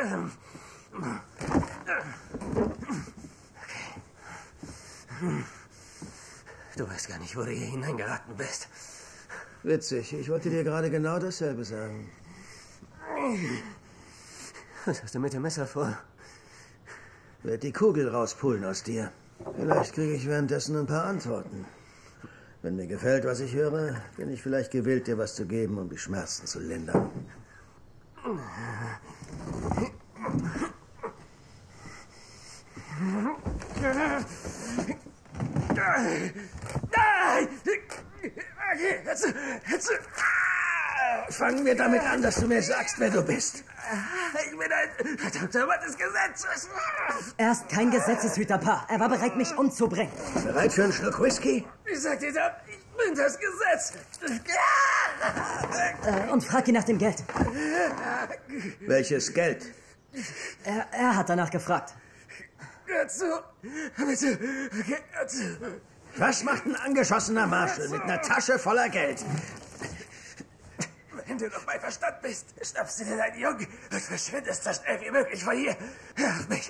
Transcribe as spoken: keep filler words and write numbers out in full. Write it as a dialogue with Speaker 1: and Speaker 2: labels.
Speaker 1: Du weißt gar nicht, wo du hier hineingeraten bist.
Speaker 2: Witzig, ich wollte dir gerade genau dasselbe sagen.
Speaker 1: Was hast du mit dem Messer vor?
Speaker 2: Werd die Kugel rauspulen aus dir. Vielleicht kriege ich währenddessen ein paar Antworten. Wenn mir gefällt, was ich höre, bin ich vielleicht gewillt, dir was zu geben, um die Schmerzen zu lindern. Fangen wir damit an, dass du mir sagst, wer du bist.
Speaker 1: Ich bin ein verdammter Mann des Gesetzes.
Speaker 3: Er ist kein Gesetzeshüter, Pa. Er war bereit, mich umzubringen.
Speaker 2: Bereit für einen Schluck Whisky?
Speaker 1: Ich sag dir das, ich bin das Gesetz.
Speaker 3: Äh, und frag ihn nach dem Geld.
Speaker 2: Welches Geld?
Speaker 3: Er, er hat danach gefragt.
Speaker 1: Hör zu. Bitte. Hör zu.
Speaker 2: Was macht ein angeschossener Marshall mit einer Tasche voller Geld?
Speaker 1: Wenn du noch bei Verstand bist, schnappst du dir deinen Jungen und verschwindest so schnell wie möglich von hier. Hör auf mich.